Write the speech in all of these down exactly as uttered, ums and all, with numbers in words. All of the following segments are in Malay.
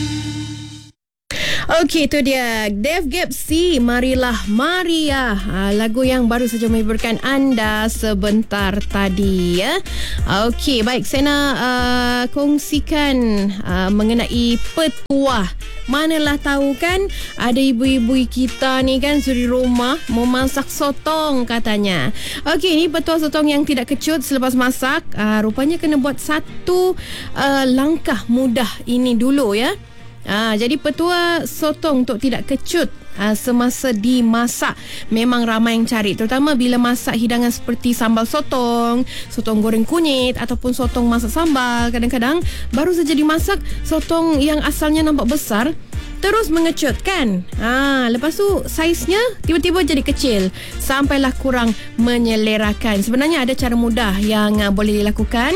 Okey, itu dia Dave Gapsi, Marilah Maria, ha, lagu yang baru saja menghiburkan anda sebentar tadi ya. Okey, baik, saya nak uh, kongsikan uh, mengenai petuah. Manalah tahu kan, ada ibu-ibu kita ni kan suri rumah mau masak sotong katanya. Okey, ni petuah sotong yang tidak kecut selepas masak. Uh, rupanya kena buat satu uh, langkah mudah ini dulu ya. Ah, jadi petua sotong untuk tidak kecut ah, semasa dimasak memang ramai yang cari, terutama bila masak hidangan seperti sambal sotong, sotong goreng kunyit ataupun sotong masak sambal. Kadang-kadang baru saja dimasak, sotong yang asalnya nampak besar terus mengecut kan. Ah, lepas tu saiznya tiba-tiba jadi kecil sampailah kurang menyelerakan. Sebenarnya ada cara mudah yang uh, boleh dilakukan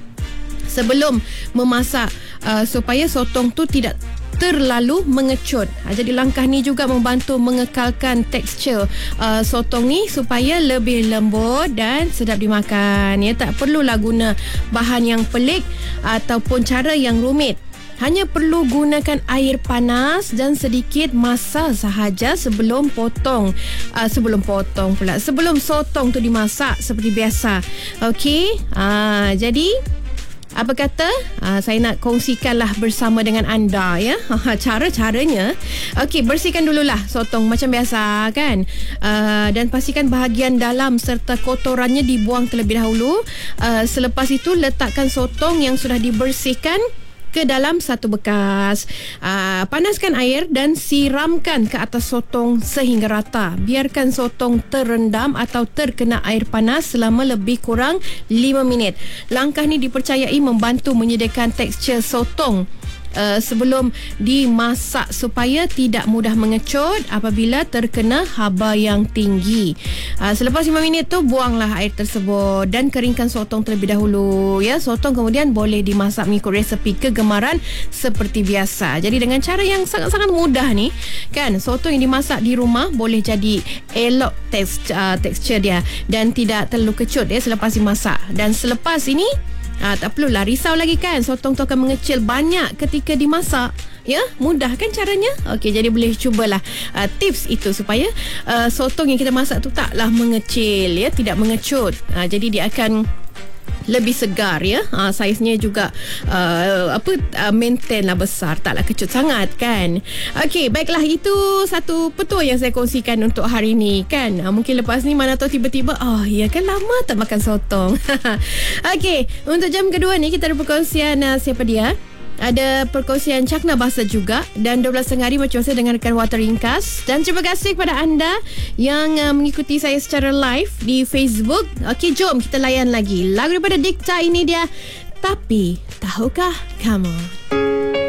sebelum memasak uh, supaya sotong tu tidak terlalu mengecut. Ha, jadi langkah ni juga membantu mengekalkan tekstur uh, sotong ni supaya lebih lembut dan sedap dimakan. Ya, tak perlulah guna bahan yang pelik ataupun cara yang rumit. Hanya perlu gunakan air panas dan sedikit masa sahaja sebelum potong. Uh, sebelum potong pula. Sebelum sotong tu dimasak seperti biasa. Okey. Uh, jadi apa kata uh, saya nak kongsikanlah bersama dengan anda ya. Cara-caranya. Okey, bersihkan dululah sotong macam biasa kan. Uh, dan pastikan bahagian dalam serta kotorannya dibuang terlebih dahulu. Uh, selepas itu letakkan sotong yang sudah dibersihkan ke dalam satu bekas. Aa, panaskan air dan siramkan ke atas sotong sehingga rata. Biarkan sotong terendam atau terkena air panas selama lebih kurang lima minit. Langkah ni dipercayai membantu menyediakan tekstur sotong Uh, sebelum dimasak supaya tidak mudah mengecut apabila terkena haba yang tinggi. Uh, selepas lima minit tu buanglah air tersebut dan keringkan sotong terlebih dahulu ya. Sotong kemudian boleh dimasak mengikut resepi kegemaran seperti biasa. Jadi dengan cara yang sangat-sangat mudah ni kan, sotong yang dimasak di rumah boleh jadi elok teks, uh, tekstur dia dan tidak terlalu kecut ya selepas dimasak. Dan selepas ini Ah, tak perlulah risau lagi kan, sotong tu akan mengecil banyak ketika dimasak. Ya, mudah kan caranya? Okey, jadi boleh cubalah uh, tips itu supaya uh, sotong yang kita masak tu taklah mengecil ya, tidak mengecut. Uh, jadi dia akan lebih segar ya. Ha, saiznya juga uh, apa uh, maintain lah besar, taklah kecut sangat kan. Okey, baiklah, itu satu petua yang saya kongsikan untuk hari ini kan. Ha, mungkin lepas ni mana tahu tiba-tiba oh ya kan lama tak makan sotong. Okey, untuk jam kedua ni kita ada perkongsian uh, siapa dia? Ada perkongsian Cakna Bahasa juga. Dan dua belas tengah hari macam biasa dengarkan Warta Ringkas. Dan terima kasih kepada anda yang uh, mengikuti saya secara live di Facebook. Okey, jom kita layan lagi lagu daripada Dikta. Ini dia Tapi Tahukah Kamu.